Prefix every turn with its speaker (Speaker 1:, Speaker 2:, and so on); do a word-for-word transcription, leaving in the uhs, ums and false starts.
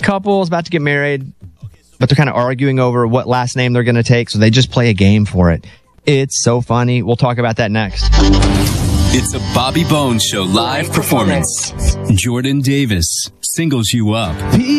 Speaker 1: couple is about to get married, but they're kind of arguing over what last name they're going to take, so they just play a game for it. It's so funny. We'll talk about that next.
Speaker 2: It's a Bobby Bones Show live performance. Jordan Davis singles you up.